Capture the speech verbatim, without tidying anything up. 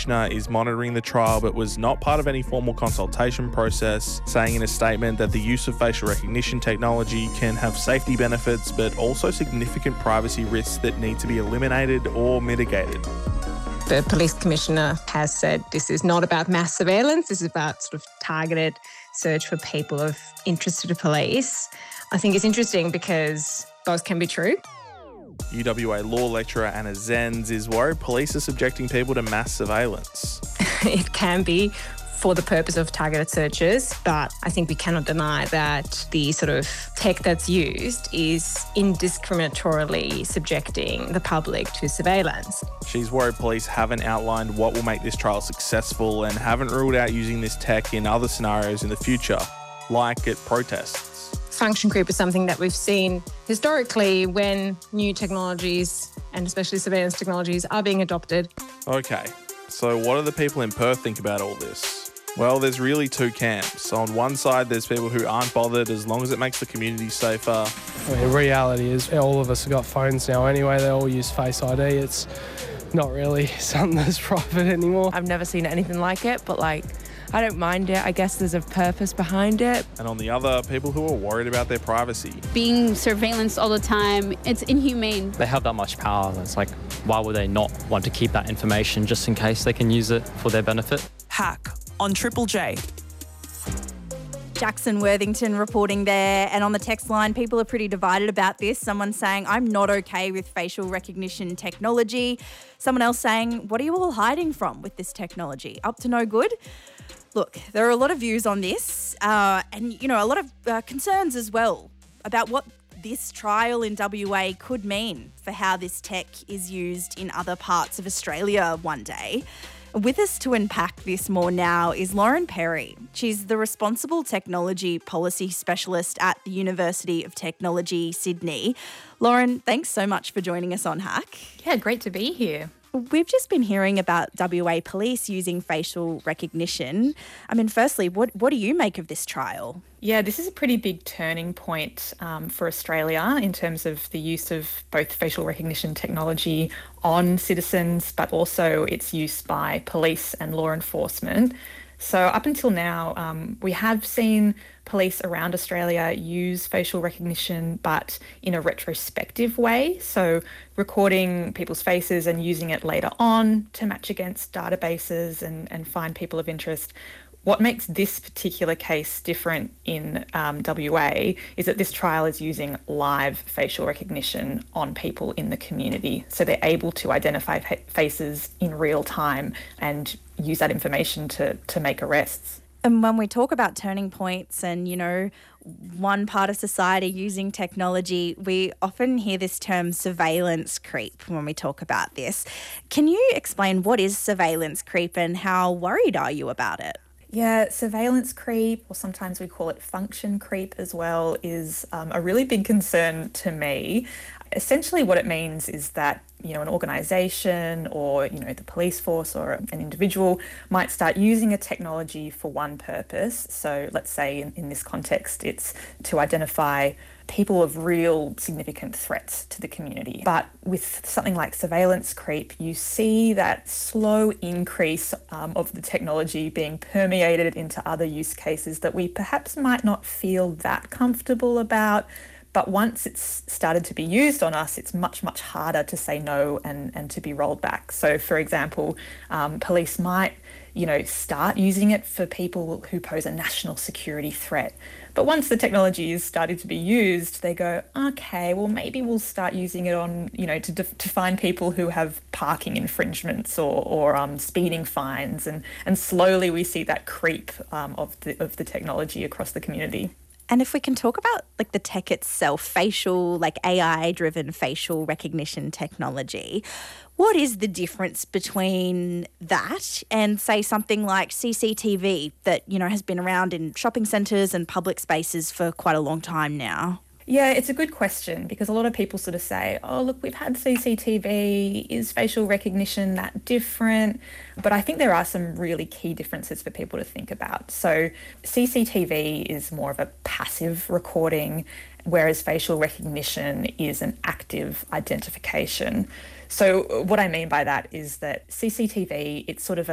Commissioner is monitoring the trial but was not part of any formal consultation process, saying in a statement that the use of facial recognition technology can have safety benefits but also significant privacy risks that need to be eliminated or mitigated. The Police Commissioner has said this is not about mass surveillance, this is about sort of targeted search for people of interest to the police. I think it's interesting because both can be true. U W A law lecturer Anna Zenz is worried police are subjecting people to mass surveillance. It can be for the purpose of targeted searches, but I think we cannot deny that the sort of tech that's used is indiscriminatorily subjecting the public to surveillance. She's worried police haven't outlined what will make this trial successful and haven't ruled out using this tech in other scenarios in the future, like at protests. Function creep is something that we've seen historically when new technologies, and especially surveillance technologies, are being adopted. Okay, so what do the people in Perth think about all this? Well, there's really two camps. On one side, there's people who aren't bothered as long as it makes the community safer. I mean, reality is all of us have got phones now anyway. They all use Face I D. It's not really something that's private anymore. I've never seen anything like it, but like, I don't mind it. I guess there's a purpose behind it. And on the other, people who are worried about their privacy. Being surveillanced all the time, it's inhumane. They have that much power. It's like, why would they not want to keep that information just in case they can use it for their benefit? Hack on Triple J. Jackson Worthington reporting there. And on the text line, people are pretty divided about this. Someone's saying, I'm not okay with facial recognition technology. Someone else saying, what are you all hiding from with this technology? Up to no good? Look, there are a lot of views on this uh, and, you know, a lot of uh, concerns as well about what this trial in W A could mean for how this tech is used in other parts of Australia one day. With us to unpack this more now is Lauren Perry. She's the Responsible Technology Policy Specialist at the University of Technology, Sydney. Lauren, thanks so much for joining us on Hack. Yeah, great to be here. We've just been hearing about W A police using facial recognition. I mean, firstly, what, what do you make of this trial? Yeah, this is a pretty big turning point um, for Australia in terms of the use of both facial recognition technology on citizens, but also its use by police and law enforcement. So up until now, um, we have seen police around Australia use facial recognition, but in a retrospective way. So recording people's faces and using it later on to match against databases and, and find people of interest. What makes this particular case different in um, W A is that this trial is using live facial recognition on people in the community. So they're able to identify fa- faces in real time and use that information to, to make arrests. And when we talk about turning points and, you know, one part of society using technology, we often hear this term surveillance creep when we talk about this. Can you explain what is surveillance creep and how worried are you about it? Yeah, surveillance creep, or sometimes we call it function creep as well, is um, a really big concern to me. Essentially what it means is that, you know, an organisation or, you know, the police force or an individual might start using a technology for one purpose. So let's say in, in this context, it's to identify people of real significant threats to the community. But with something like surveillance creep, you see that slow increase um, of the technology being permeated into other use cases that we perhaps might not feel that comfortable about. But once it's started to be used on us, it's much, much harder to say no and, and to be rolled back. So, for example, um, police might, you know, start using it for people who pose a national security threat. But once the technology is starting to be used, they go, okay, well, maybe we'll start using it on, you know, to, def- to find people who have parking infringements or, or um, speeding fines. And, and slowly we see that creep um, of the of the technology across the community. And if we can talk about like the tech itself, facial, like A I-driven facial recognition technology, what is the difference between that and, say, something like C C T V that, you know, has been around in shopping centres and public spaces for quite a long time now? Yeah, it's a good question because a lot of people sort of say, oh, look, we've had C C T V. Is facial recognition that different? But I think there are some really key differences for people to think about. So C C T V is more of a passive recording, whereas facial recognition is an active identification. So what I mean by that is that C C T V, it's sort of a